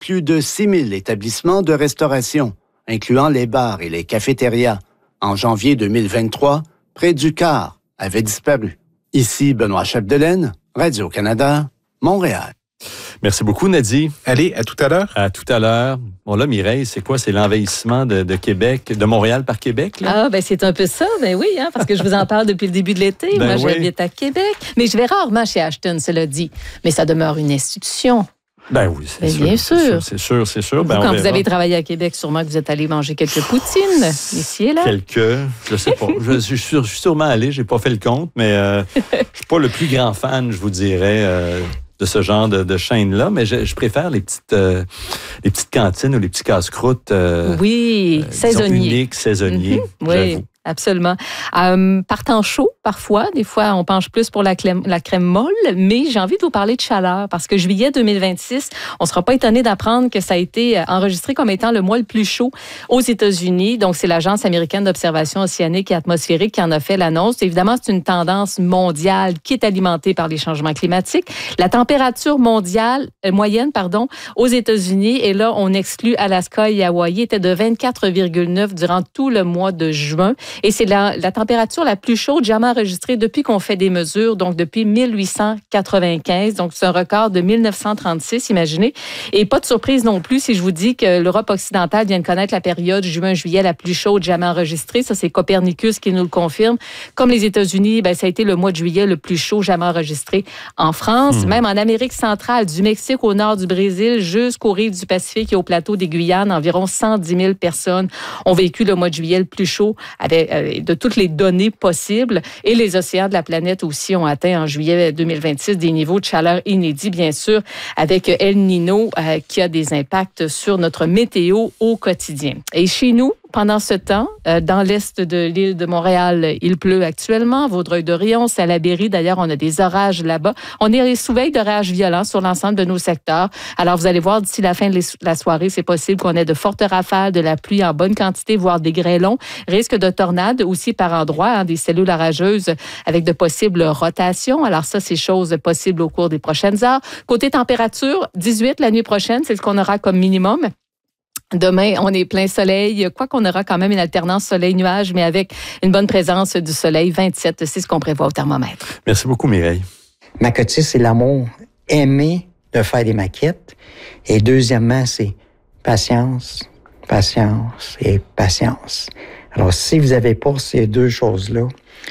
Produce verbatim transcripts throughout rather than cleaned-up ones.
plus de six mille établissements de restauration, incluant les bars et les cafétérias. En janvier deux mille vingt-trois, près du quart avait disparu. Ici Benoît Chapdelaine, Radio-Canada, Montréal. Merci beaucoup, Nadie. Allez, à tout à l'heure. À tout à l'heure. Bon, là, Mireille, c'est quoi? C'est l'envahissement de, de Québec, de Montréal par Québec, là? Ah, ben c'est un peu ça. Ben oui, hein, parce que je vous en parle depuis le début de l'été. Ben Moi, oui. j'habite à Québec. Mais je vais rarement chez Ashton, cela dit. Mais ça demeure une institution. Ben oui, c'est Ben, sûr. bien c'est sûr. C'est sûr, c'est sûr. Vous, Ben, on quand vous verra. avez travaillé à Québec, sûrement que vous êtes allé manger quelques poutines, ici et là. Quelques, je sais pas. je, je, suis sûr- je suis sûrement allé, j'ai pas fait le compte, mais euh, je suis pas le plus grand fan, je vous dirais, euh, de ce genre de, de chaîne-là, mais je, je préfère les petites, euh, les petites cantines ou les petits casse-croûtes. Euh, Oui, euh, disons, saisonniers. uniques, saisonniers. Mhm, oui. J'avoue. Absolument. Euh, par temps chaud, parfois, des fois, on penche plus pour la crème, la crème molle, mais j'ai envie de vous parler de chaleur parce que juillet deux mille vingt-six, on ne sera pas étonné d'apprendre que ça a été enregistré comme étant le mois le plus chaud aux États-Unis. Donc, c'est l'Agence américaine d'observation océanique et atmosphérique qui en a fait l'annonce. Évidemment, c'est une tendance mondiale qui est alimentée par les changements climatiques. La température mondiale, euh, moyenne, pardon, aux États-Unis, et là, on exclut Alaska et Hawaï, était de vingt-quatre virgule neuf durant tout le mois de juin. Et c'est la, la température la plus chaude jamais enregistrée depuis qu'on fait des mesures, donc depuis mille huit cent quatre-vingt-quinze. Donc, c'est un record de mille neuf cent trente-six, imaginez. Et pas de surprise non plus si je vous dis que l'Europe occidentale vient de connaître la période juin-juillet la plus chaude jamais enregistrée. Ça, c'est Copernicus qui nous le confirme. Comme les États-Unis, ben, ça a été le mois de juillet le plus chaud jamais enregistré en France. Mmh. Même en Amérique centrale, du Mexique au nord du Brésil jusqu'aux rives du Pacifique et au plateau des Guyanes, environ cent dix mille personnes ont vécu le mois de juillet le plus chaud avec de toutes les données possibles. Et les océans de la planète aussi ont atteint en juillet deux mille vingt-six des niveaux de chaleur inédits, bien sûr, avec El Niño euh, qui a des impacts sur notre météo au quotidien. Et chez nous, pendant ce temps, euh, dans l'est de l'île de Montréal, il pleut actuellement. Vaudreuil-Dorion, Salaberry, d'ailleurs, on a des orages là-bas. On est sous veille d'orages violents sur l'ensemble de nos secteurs. Alors, vous allez voir, d'ici la fin de la soirée, c'est possible qu'on ait de fortes rafales, de la pluie en bonne quantité, voire des grêlons. Risque de tornades aussi par endroits, hein, des cellules orageuses avec de possibles rotations. Alors ça, c'est chose possible au cours des prochaines heures. Côté température, dix-huit la nuit prochaine, c'est ce qu'on aura comme minimum. Demain, on est plein soleil, quoi qu'on aura quand même une alternance soleil-nuage, mais avec une bonne présence du soleil, vingt-sept, c'est ce qu'on prévoit au thermomètre. Merci beaucoup, Mireille. Maquettis, c'est l'amour, aimer de faire des maquettes. Et deuxièmement, c'est patience, patience et patience. Alors, si vous n'avez pas ces deux choses-là,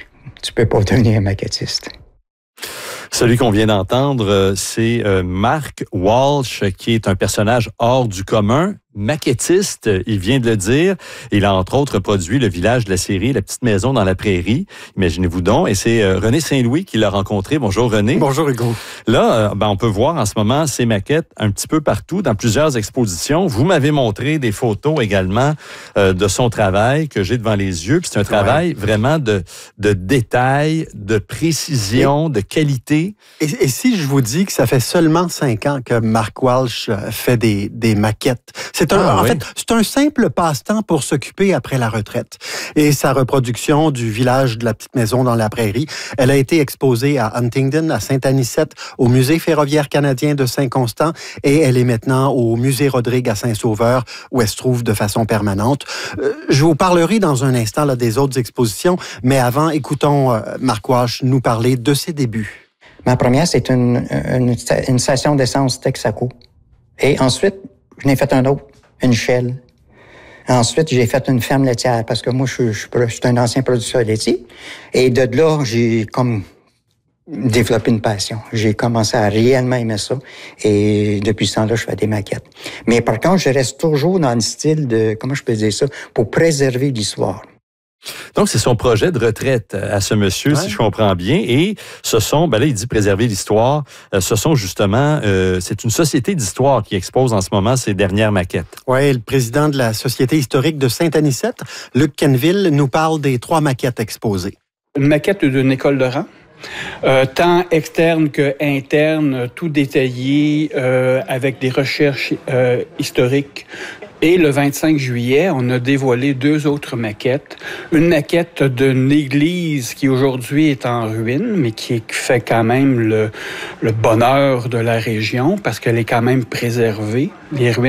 tu peux pas devenir un maquettiste. Celui qu'on vient d'entendre, c'est Mark Walsh, qui est un personnage hors du commun, maquettiste, il vient de le dire. Il a entre autres produit le village de la série La petite maison dans la prairie. Imaginez-vous donc. Et c'est euh, René Saint-Louis qui l'a rencontré. Bonjour René. Bonjour Hugo. Là, euh, ben, on peut voir en ce moment ces maquettes un petit peu partout, dans plusieurs expositions. Vous m'avez montré des photos également euh, de son travail que j'ai devant les yeux. Puis c'est un travail ouais. vraiment de, de détail, de précision, et, de qualité. Et, et si je vous dis que ça fait seulement cinq ans que Mark Walsh fait des, des maquettes, c'est un, ah, en oui. fait, c'est un simple passe-temps pour s'occuper après la retraite. Et sa reproduction du village de la petite maison dans la prairie, elle a été exposée à Huntingdon, à Saint-Anicette, au Musée ferroviaire canadien de Saint-Constant, et elle est maintenant au Musée Rodrigue à Saint-Sauveur, où elle se trouve de façon permanente. Euh, je vous parlerai dans un instant là, des autres expositions, mais avant, écoutons euh, Mark Walsh nous parler de ses débuts. Ma première, c'est une, une, une station d'essence Texaco. Et ensuite, je n'ai fait un autre, une Shell. Ensuite, j'ai fait une ferme laitière parce que moi, je, je, je suis un ancien producteur laitier. Et de là, j'ai comme développé une passion. J'ai commencé à réellement aimer ça. Et depuis ce temps-là, je fais des maquettes. Mais par contre, je reste toujours dans le style de, comment je peux dire ça, pour préserver l'histoire. Donc, c'est son projet de retraite à ce monsieur, ouais. si je comprends bien. Et ce sont, ben là, il dit préserver l'histoire. Euh, ce sont justement, euh, c'est une société d'histoire qui expose en ce moment ses dernières maquettes. Oui, le président de la Société historique de Saint-Anicette, Luc Kenville, nous parle des trois maquettes exposées. Une maquette d'une école de rang. Euh, tant externe que interne, tout détaillé euh, avec des recherches euh, historiques Et le vingt-cinq juillet, on a dévoilé deux autres maquettes. Une maquette d'une église qui aujourd'hui est en ruine, mais qui fait quand même le, le bonheur de la région parce qu'elle est quand même préservée. Les ruines